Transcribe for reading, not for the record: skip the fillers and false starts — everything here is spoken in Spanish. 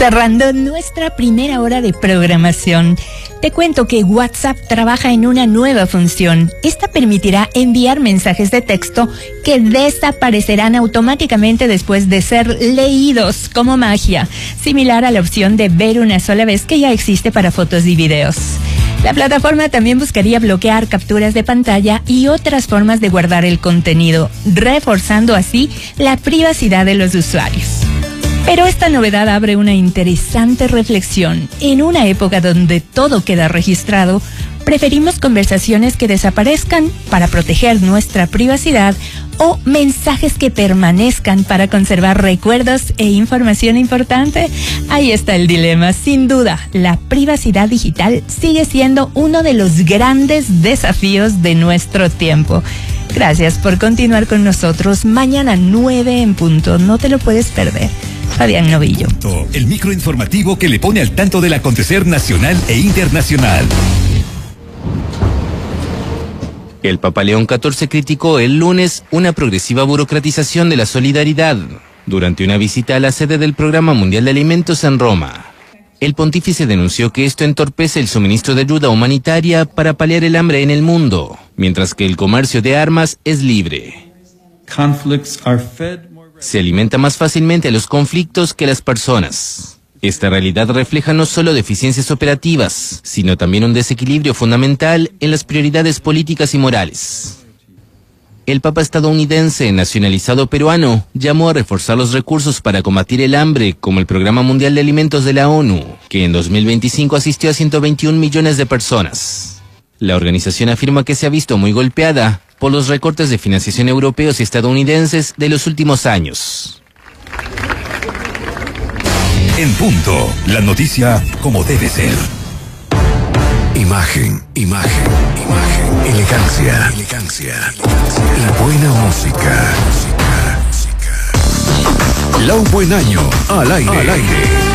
Cerrando nuestra primera hora de programación, te cuento que WhatsApp trabaja en una nueva función. Esta permitirá enviar mensajes de texto que desaparecerán automáticamente después de ser leídos como magia, similar a la opción de ver una sola vez que ya existe para fotos y videos. La plataforma también buscaría bloquear capturas de pantalla y otras formas de guardar el contenido, reforzando así la privacidad de los usuarios. Pero esta novedad abre una interesante reflexión. En una época donde todo queda registrado, preferimos conversaciones que desaparezcan para proteger nuestra privacidad o mensajes que permanezcan para conservar recuerdos e información importante. Ahí está el dilema. Sin duda, la privacidad digital sigue siendo uno de los grandes desafíos de nuestro tiempo. Gracias por continuar con nosotros. Mañana 9 en punto. No te lo puedes perder. Fabián Novillo. El microinformativo que le pone al tanto del acontecer nacional e internacional. El Papa León XIV criticó el lunes una progresiva burocratización de la solidaridad durante una visita a la sede del Programa Mundial de Alimentos en Roma. El pontífice denunció que esto entorpece el suministro de ayuda humanitaria para paliar el hambre en el mundo, mientras que el comercio de armas es libre. Se alimenta más fácilmente a los conflictos que a las personas. Esta realidad refleja no solo deficiencias operativas, sino también un desequilibrio fundamental en las prioridades políticas y morales. El Papa estadounidense nacionalizado peruano llamó a reforzar los recursos para combatir el hambre, como el Programa Mundial de Alimentos de la ONU, que en 2025 asistió a 121 millones de personas. La organización afirma que se ha visto muy golpeada por los recortes de financiación europeos y estadounidenses de los últimos años. En punto, la noticia como debe ser. Imagen, imagen, imagen, elegancia, elegancia, y buena música. La Un Buen Año, al aire.